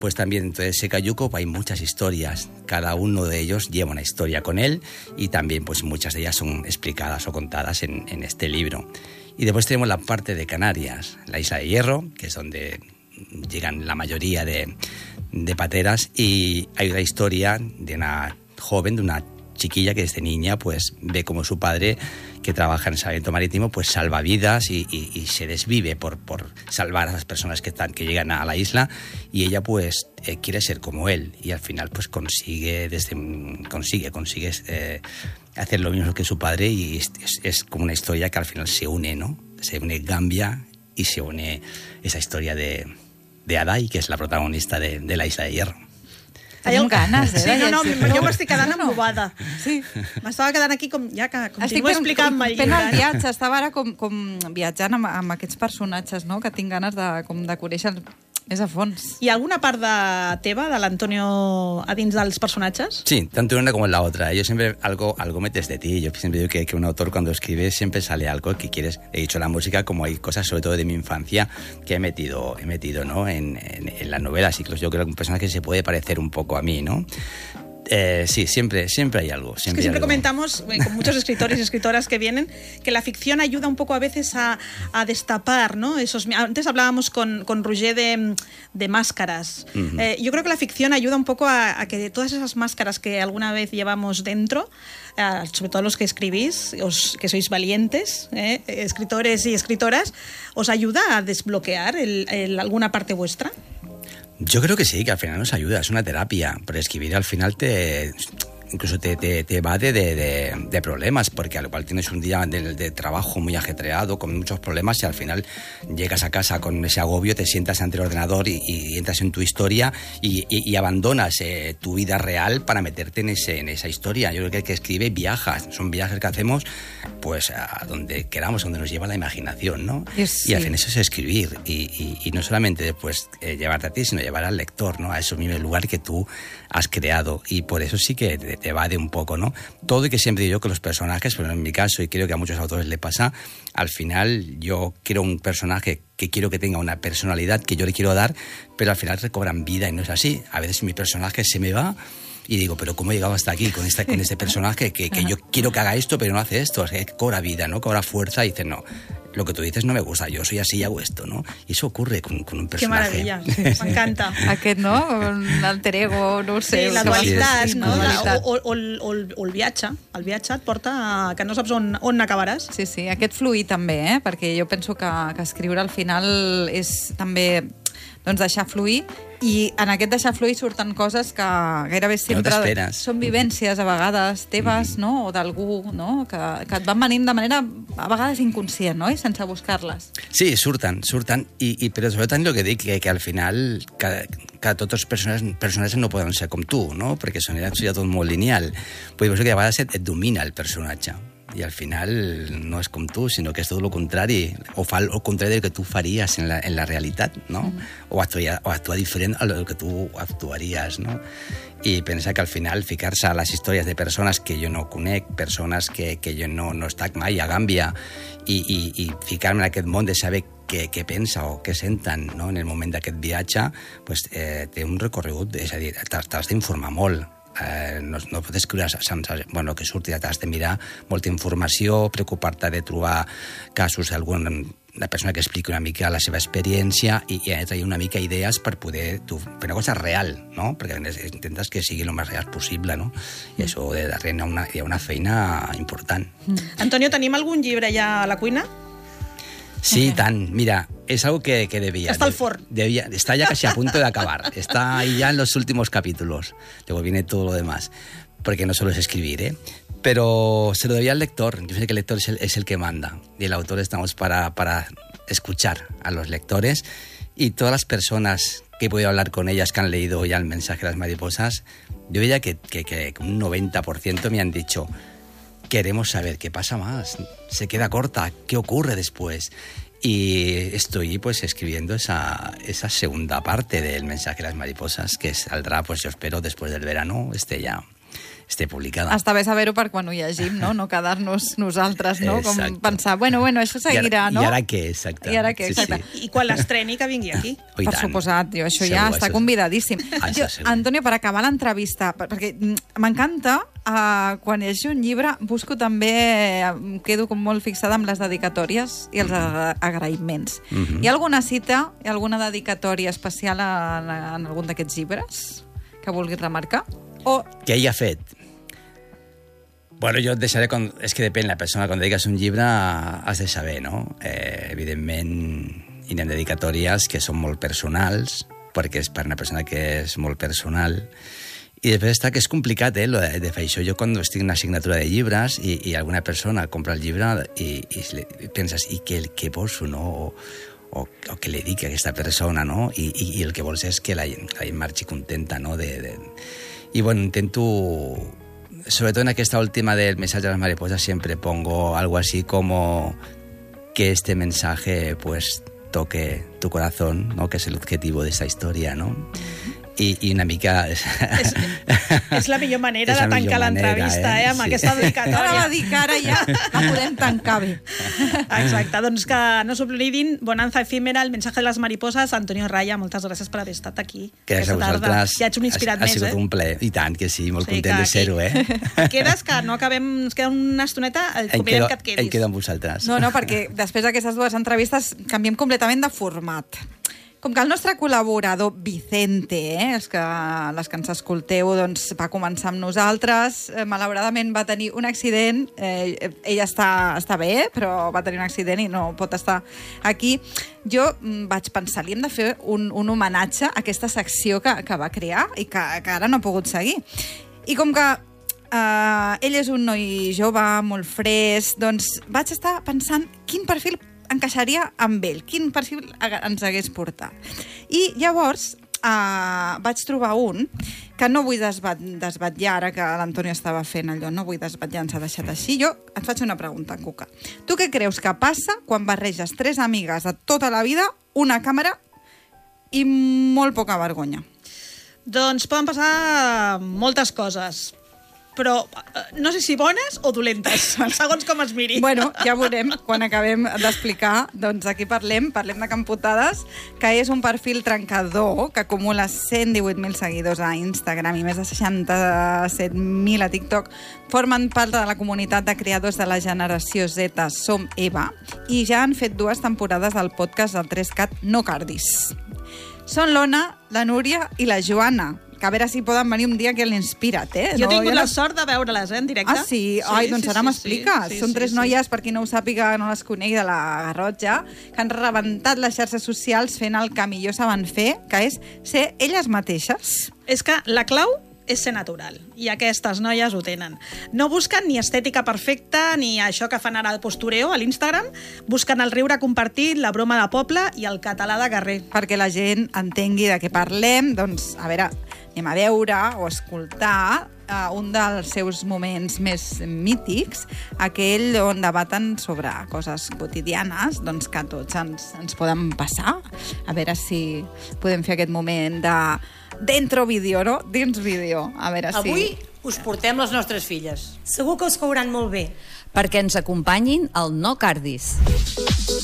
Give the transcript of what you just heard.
pues también dentro de ese cayuco hay muchas historias. Cada uno de ellos lleva una historia con él y también pues muchas de ellas son explicadas o contadas en este libro. Y después tenemos la parte de Canarias, la Isla de Hierro, que es donde llegan la mayoría de pateras, y hay una historia de una joven, de una chiquilla que desde niña pues ve como su padre, que trabaja en salvamento marítimo, pues salva vidas y se desvive por salvar a las personas que llegan a la isla, y ella pues quiere ser como él, y al final pues consigue hacer lo mismo que su padre, y es como una historia que al final se une, ¿no? Se une Gambia y se une esa historia de Adai, que es la protagonista de la Isla de Hierro. Tenim ganes, Sí, no, jo m'estic quedant embobada. Sí. M'estava quedant aquí com, ja que continuo explicant-me el fent llibre. el viatge, estava ara com viatjant amb aquests personatges, no?, que tinc ganes de conèixer més a fons. ¿Y alguna part teva, de l'Antonio, a dins dels personatges? Sí, tanto una como la otra. Yo siempre algo metes de ti. Yo siempre digo que un autor cuando escribe siempre sale algo que quieres. He dicho la música, como hay cosas sobre todo de mi infancia que he metido, ¿no?, en las novelas. Y yo creo que un personaje se puede parecer un poco a mí, ¿no? Sí, siempre hay algo. Siempre comentamos, con muchos escritores y escritoras que vienen, que la ficción ayuda un poco a veces a destapar, ¿no? Antes hablábamos con Roger de máscaras. Uh-huh. Yo creo que la ficción ayuda un poco a que todas esas máscaras que alguna vez llevamos dentro, sobre todo los que escribís, que sois valientes, escritores y escritoras, ¿os ayuda a desbloquear alguna parte vuestra? Yo creo que sí, que al final nos ayuda, es una terapia, pero escribir al final incluso te evade de problemas, porque al cual tienes un día de trabajo muy ajetreado, con muchos problemas, y al final llegas a casa con ese agobio, te sientas ante el ordenador y entras en tu historia y abandonas tu vida real para meterte en esa historia. Yo creo que el que escribe viaja, son viajes que hacemos pues a donde queramos, donde nos lleva la imaginación, ¿no? Sí. Y al final eso es escribir, y no solamente después llevarte a ti, sino llevar al lector, ¿no?, a ese mismo lugar que tú has creado, y por eso sí que te evade un poco, ¿no? Todo, y que siempre digo que los personajes, pero en mi caso, y creo que a muchos autores le pasa, al final yo quiero un personaje que quiero que tenga una personalidad que yo le quiero dar, pero al final recobran vida, y no es así. A veces mi personaje se me va y digo, pero ¿cómo he llegado hasta aquí con este personaje que yo quiero que haga esto, pero no hace esto? O sea, que cobra vida, ¿no? Cobra fuerza, y dices, no, lo que tú dices no me gusta, yo soy así y hago esto, ¿no? Y eso ocurre con un personaje. Qué maravilla, m'encanta. Aquest, no? Un alter ego, no ho sé. Sí, la dualitat, sí, no? dualitat. O el viatge. El viatge et porta a que no saps on acabaràs. Sí, aquest fluir també, perquè jo penso que escriure al final és també deixar fluir, i en aquest deixar fluir surten coses que gairebé sempre són vivències a vegades teves, no?, o d'algú, no?, que et van venint de manera a vegades inconscient, no?, i sense buscar-les. Sí, surten, però sobretot el que dic, que al final que tots els personatges no poden ser com tu, no?, perquè seria tot molt lineal. Vull dir que a vegades et domina el personatge, i al final no és com tu, sinó que és tot el contrari, o fa el contrari del que tu faries en la realitat, no? O actuar diferent a lo que tu actuaries, no? I pensa que al final ficar-se a les històries de persones que jo no conec, persones que jo no he estat mai a Gàmbia, i ficar-me en aquest món de saber què pensa o què senten, no?, en el moment d'aquest viatge, pues, té un recorregut, és a dir, t'has d'informar molt. No pots escriure sense que surti, t'has de mirar molta informació, preocupar-te de trobar casos d'alguna persona que expliqui una mica la seva experiència i traure una mica idees per poder fer una cosa real, no? Perquè intentes que sigui el més real possible, no? I això de darrere hi ha una feina important. Antonio, tenim algun llibre ja a la cuina? Sí, tant. Mira, es algo que debía. Hasta el forn. Está ya casi a punto de acabar. Está ahí ya en los últimos capítulos. Luego viene todo lo demás. Porque no solo es escribir, ¿eh? Pero se lo debía al lector. Yo sé que el lector es el que manda. Y el autor estamos para escuchar a los lectores. Y todas las personas que he podido hablar con ellas, que han leído ya el mensaje de las mariposas, yo veía que un 90% me han dicho: queremos saber qué pasa más, se queda corta, qué ocurre después. Y estoy pues escribiendo esa segunda parte del mensaje de las mariposas, que saldrá, pues yo espero, después del verano, ya esté publicada. Està bé saber-ho per quan ho llegim, no? No quedar-nos nosaltres, no? Com pensar, bueno, això seguirà, no? I ara què, exacte. I ara què, exacte. I quan l'estreni, que vingui aquí. Per suposat, això ja està convidadíssim. Antonio, per acabar l'entrevista, perquè m'encanta, quan llegeixo un llibre, busco també, em quedo com molt fixada amb les dedicatòries i els agraïments. Hi ha alguna cita, hi ha alguna dedicatòria especial en algun d'aquests llibres que vulguis remarcar? Què hi ha fet? Bueno, jo et deixaré... És que depèn la persona. Quan dediques un llibre has de saber, no? Evidentment, hi ha dedicatòries que són molt personals, perquè és per una persona que és molt personal. I després està que és complicat, de fer això. Jo quan estic en una assignatura de llibres i alguna persona compra el llibre i penses, i què poso, no? O què li dic a aquesta persona, no? I el que vols és que la gent marxi contenta, no? Y bueno, intento, sobre todo en esta última del mensaje de las mariposas, siempre pongo algo así como que este mensaje pues toque tu corazón, ¿no? Que es el objetivo de esta historia, ¿no? I una mica... És la millor manera de tancar l'entrevista, amb aquesta dedicatòria. Ara va dir que ara ja la podem tancar bé. Exacte, doncs que no s'oblidin, Bonanza Efímera, el mensaje de les mariposas. Antonio Raya, moltes gràcies per haver estat aquí. Gràcies a vosaltres. Ja ets un inspirat més, Ha sigut un plaer. I tant, que sí, molt content de ser-ho, Quedes, que no acabem, ens queda una estoneta, et convidem que et quedis. Em quedo amb vosaltres. No, perquè després d'aquestes dues entrevistes canviem completament de format. Com que el nostre col·laborador Vicente, les que ens escolteu, doncs va començar amb nosaltres, malauradament va tenir un accident, ella està bé, però va tenir un accident i no pot estar aquí. Jo vaig pensar, li hem de fer un homenatge a aquesta secció que va crear i que ara no ha pogut seguir. I com que ell és un noi jove, molt fresc, doncs vaig estar pensant quin perfil encaixaria amb ell, quin perfil ens hagués portat. I llavors vaig trobar un que no vull desvetllar, ara que l'Antonio estava fent allò, no vull desvetllar, ens ha deixat així. Jo et faig una pregunta, Cuca. Tu què creus que passa quan barreges 3 amigues de tota la vida, una càmera i molt poca vergonya? Doncs poden passar moltes coses, però no sé si bones o dolentes, segons com es miri. Bueno, ja veurem quan acabem d'explicar. Doncs aquí parlem de Camputades, que és un perfil trencador que acumula 118.000 seguidors a Instagram i més de 67.000 a TikTok. Formen part de la comunitat de creadors de la generació Z Som Eva i ja han fet 2 temporades del podcast del 3cat No Cardis. Són l'Ona, la Núria i la Joana, que a veure si poden venir un dia que l'inspirat, Jo he tingut la sort de veure-les, en directe. Ah, sí? Ai, doncs ara m'expliques. Són 3 noies, per qui no ho sàpiga, no les conegui, de la Garrotxa, que han rebentat les xarxes socials fent el que millor saben fer, que és ser elles mateixes. És que la clau és ser natural, i aquestes noies ho tenen. No busquen ni estètica perfecta, ni això que fan ara el postureo a l'Instagram, busquen el riure compartit, la broma de poble i el català de carrer. Perquè la gent entengui de què parlem, doncs, a veure, anem a veure o escoltar un dels seus moments més mítics, aquell on debaten sobre coses quotidianes, doncs que tots ens poden passar. A veure si podem fer aquest moment de dentro vídeo, no? Dins vídeo. A veure si... Avui us portem les nostres filles. Segur que us cauran molt bé. Perquè ens acompanyin al No Cardis.